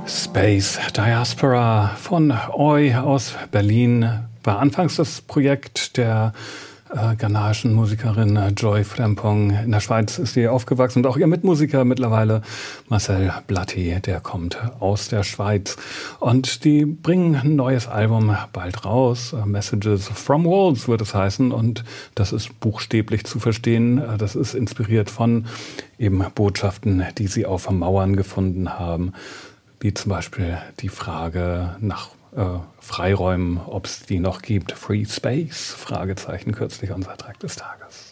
Space Diaspora von Oi aus Berlin war anfangs das Projekt der ghanaischen Musikerin Joy Frimpong. In der Schweiz ist sie aufgewachsen und auch ihr Mitmusiker mittlerweile Marcel Blatti, der kommt aus der Schweiz. Und die bringen ein neues Album bald raus. Messages from Walls wird es heißen, und das ist buchstäblich zu verstehen. Das ist inspiriert von eben Botschaften, die sie auf Mauern gefunden haben, wie zum Beispiel die Frage nach Freiräumen, ob es die noch gibt. Free Space? Fragezeichen, kürzlich unser Track des Tages.